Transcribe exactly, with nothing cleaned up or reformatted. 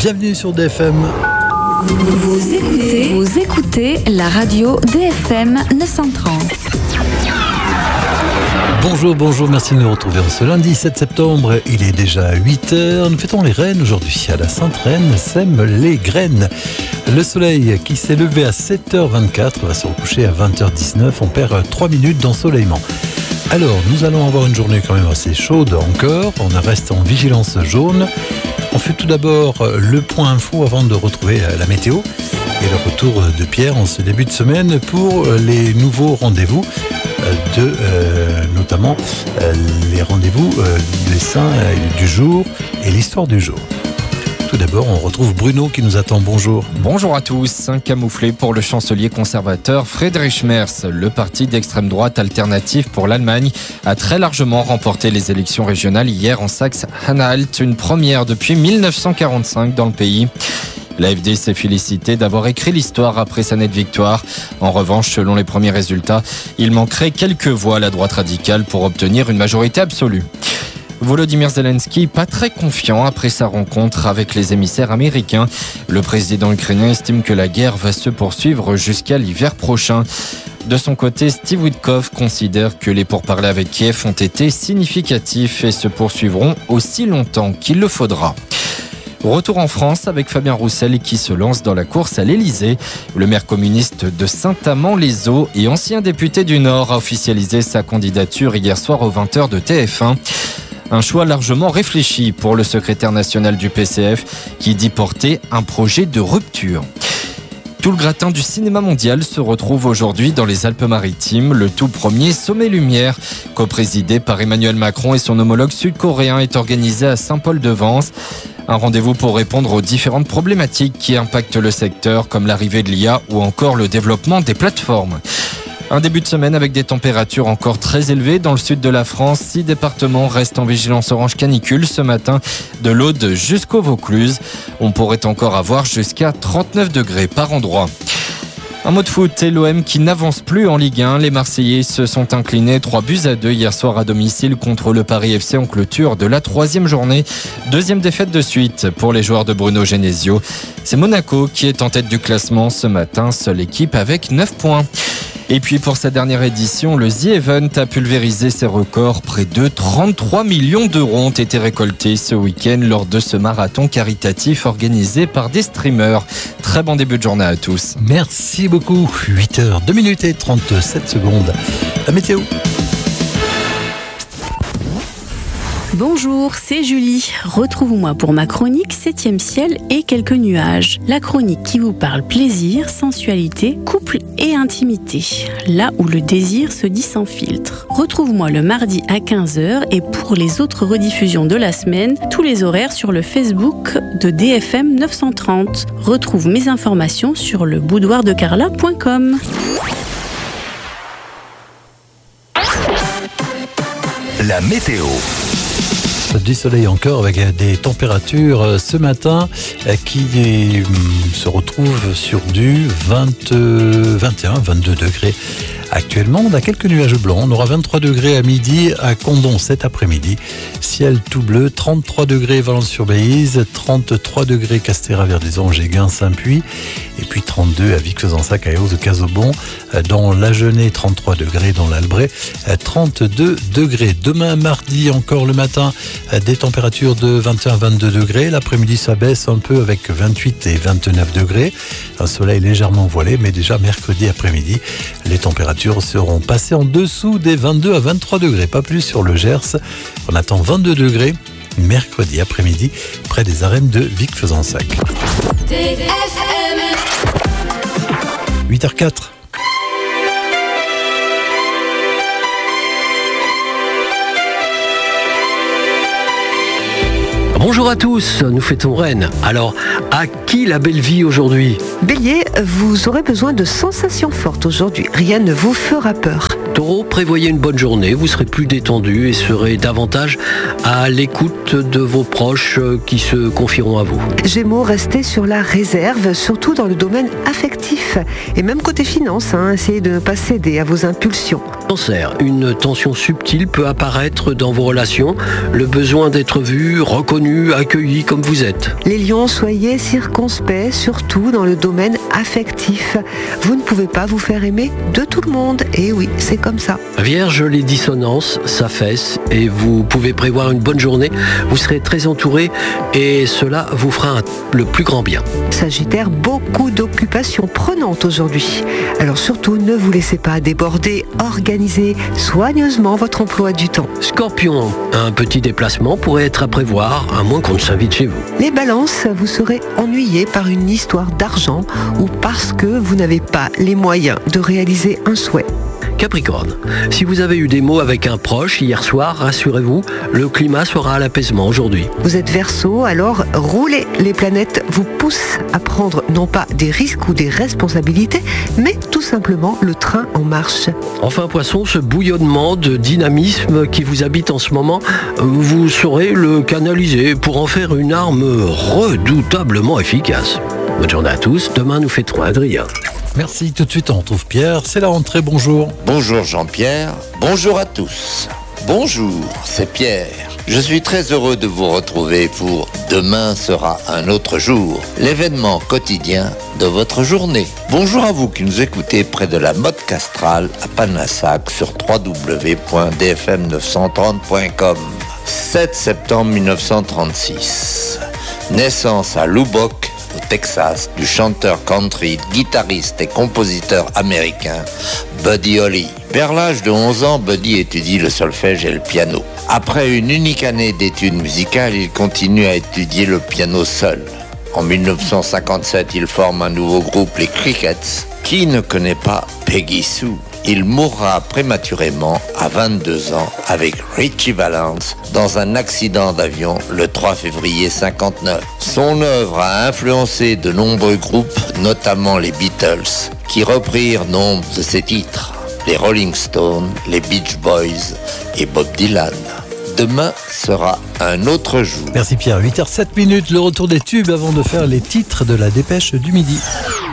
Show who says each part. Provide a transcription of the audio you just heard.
Speaker 1: Bienvenue sur D F M.
Speaker 2: Vous écoutez, vous écoutez la radio D F M neuf cent trente.
Speaker 1: Bonjour, bonjour, merci de nous retrouver en ce lundi sept septembre. Il est déjà huit heures. Nous fêtons les reines aujourd'hui. À la Sainte-Reine sème les graines. Le soleil qui s'est levé à sept heures vingt-quatre va se recoucher à vingt heures dix-neuf. On perd trois minutes d'ensoleillement. Alors, nous allons avoir une journée quand même assez chaude encore. On reste en vigilance jaune. On fait tout d'abord le point info avant de retrouver la météo et le retour de Pierre en ce début de semaine pour les nouveaux rendez-vous de euh, notamment euh, les rendez-vous euh, des saints euh, du jour et l'histoire du jour. Tout d'abord, on retrouve Bruno qui nous attend. Bonjour.
Speaker 3: Bonjour à tous. Un camouflé pour le chancelier conservateur Friedrich Merz. Le parti d'extrême droite Alternative pour l'Allemagne a très largement remporté les élections régionales hier en Saxe-Anhalt, une première depuis mille neuf cent quarante-cinq dans le pays. L'A F D s'est félicité d'avoir écrit l'histoire après sa nette victoire. En revanche, selon les premiers résultats, il manquerait quelques voix à la droite radicale pour obtenir une majorité absolue. Volodymyr Zelensky, pas très confiant après sa rencontre avec les émissaires américains. Le président ukrainien estime que la guerre va se poursuivre jusqu'à l'hiver prochain. De son côté, Steve Witkoff considère que les pourparlers avec Kiev ont été significatifs et se poursuivront aussi longtemps qu'il le faudra. Retour en France avec Fabien Roussel qui se lance dans la course à l'Élysée. Le maire communiste de Saint-Amand-les-Eaux et ancien député du Nord a officialisé sa candidature hier soir aux vingt heures de T F un. Un choix largement réfléchi pour le secrétaire national du P C F qui dit porter un projet de rupture. Tout le gratin du cinéma mondial se retrouve aujourd'hui dans les Alpes-Maritimes. Le tout premier Sommet Lumière, co-présidé par Emmanuel Macron et son homologue sud-coréen, est organisé à Saint-Paul-de-Vence. Un rendez-vous pour répondre aux différentes problématiques qui impactent le secteur, comme l'arrivée de l'I A ou encore le développement des plateformes. Un début de semaine avec des températures encore très élevées dans le sud de la France. Six départements restent en vigilance orange canicule ce matin, de l'Aude jusqu'au Vaucluse. On pourrait encore avoir jusqu'à trente-neuf degrés par endroit. Un mot de foot et l'O M qui n'avance plus en Ligue un. Les Marseillais se sont inclinés trois buts à deux hier soir à domicile contre le Paris F C en clôture de la troisième journée. Deuxième défaite de suite pour les joueurs de Bruno Genesio. C'est Monaco qui est en tête du classement ce matin, seule équipe avec neuf points. Et puis pour sa dernière édition, le The Event a pulvérisé ses records. Près de trente-trois millions d'euros ont été récoltés ce week-end lors de ce marathon caritatif organisé par des streamers. Très bon début de journée à tous.
Speaker 1: Merci beaucoup. huit heures, deux minutes et trente-sept secondes. La météo.
Speaker 4: Bonjour, c'est Julie. Retrouve-moi pour ma chronique septième ciel et quelques nuages. La chronique qui vous parle plaisir, sensualité, couple et intimité. Là où le désir se dit sans filtre. Retrouve-moi le mardi à quinze heures et pour les autres rediffusions de la semaine, tous les horaires sur le Facebook de D F M neuf cent trente. Retrouve mes informations sur le boudoir de carla point com.
Speaker 5: La météo.
Speaker 1: Du soleil encore avec des températures ce matin qui se retrouvent sur du vingt, vingt et un, vingt-deux degrés. Actuellement, on a quelques nuages blancs. On aura vingt-trois degrés à midi à Condom cet après-midi. Ciel tout bleu, trente-trois degrés Valence-sur-Baïse, trente-trois degrés Castéra-Verdizon, Géguin, Saint-Puy. Et puis trente-deux à Vic-Fezensac, à Eauze-Casaubon. Dans l'Agenais, trente-trois degrés dans l'Albret, trente-deux degrés. Demain, mardi, encore le matin, des températures de vingt et un à vingt-deux degrés. L'après-midi, ça baisse un peu avec vingt-huit et vingt-neuf degrés. Un soleil légèrement voilé, mais déjà mercredi après-midi, les températures seront passées en dessous des vingt-deux à vingt-trois degrés. Pas plus sur le Gers. On attend vingt-deux degrés mercredi après-midi près des arènes de Vic-Fezensac. huit heures quatre.
Speaker 6: Bonjour à tous, nous fêtons Rennes. Alors, à qui la belle vie aujourd'hui ?
Speaker 7: Bélier, vous aurez besoin de sensations fortes aujourd'hui. Rien ne vous fera peur.
Speaker 6: Taureau, prévoyez une bonne journée, vous serez plus détendu et serez davantage à l'écoute de vos proches qui se confieront à vous.
Speaker 7: Gémeaux, restez sur la réserve, surtout dans le domaine affectif. Et même côté finance, hein, essayez de ne pas céder à vos impulsions.
Speaker 6: Cancer, une tension subtile peut apparaître dans vos relations, le besoin d'être vu, reconnu, accueilli comme vous êtes.
Speaker 7: Les lions, soyez circonspects, surtout dans le domaine affectif. Vous ne pouvez pas vous faire aimer de tout le monde. Et oui, c'est comme ça.
Speaker 6: Vierge, les dissonances s'affaissent et vous pouvez prévoir une bonne journée. Vous serez très entouré et cela vous fera un- le plus grand bien.
Speaker 7: Sagittaire, beaucoup d'occupations prenantes aujourd'hui. Alors surtout, ne vous laissez pas déborder. Organisez soigneusement votre emploi du temps.
Speaker 6: Scorpion, un petit déplacement pourrait être à prévoir, à moins qu'on ne s'invite chez vous.
Speaker 7: Les balances, vous serez ennuyés par une histoire d'argent ou parce que vous n'avez pas les moyens de réaliser un souhait.
Speaker 6: Capricorne, si vous avez eu des mots avec un proche hier soir, rassurez-vous, le climat sera à l'apaisement aujourd'hui.
Speaker 7: Vous êtes Verseau, alors roulez. Les planètes vous poussent à prendre non pas des risques ou des responsabilités, mais tout simplement le train en marche.
Speaker 6: Enfin Poisson, ce bouillonnement de dynamisme qui vous habite en ce moment, vous saurez le canaliser pour en faire une arme redoutablement efficace. Bonne journée à tous, demain nous fêterons Adrien.
Speaker 1: Merci, tout de suite on retrouve Pierre, c'est la rentrée, bonjour.
Speaker 8: Bonjour Jean-Pierre, bonjour à tous. Bonjour, c'est Pierre. Je suis très heureux de vous retrouver pour Demain sera un autre jour, l'événement quotidien de votre journée. Bonjour à vous qui nous écoutez près de la Motte Castrale à Panassac sur w w w point d f m neuf cent trente point com. sept septembre mille neuf cent trente-six. Naissance à Lubbock, au Texas, du chanteur country, guitariste et compositeur américain Buddy Holly. Vers l'âge de onze ans, Buddy étudie le solfège et le piano. Après une unique année d'études musicales, il continue à étudier le piano seul. En mille neuf cent cinquante-sept, il forme un nouveau groupe, les Crickets. Qui ne connaît pas Peggy Sue? Il mourra prématurément à vingt-deux ans avec Ritchie Valens dans un accident d'avion le trois février cinquante-neuf. Son œuvre a influencé de nombreux groupes, notamment les Beatles, qui reprirent nombre de ses titres. Les Rolling Stones, les Beach Boys et Bob Dylan. Demain sera un autre jour.
Speaker 1: Merci Pierre, huit heures sept minutes, le retour des tubes avant de faire les titres de la dépêche du midi.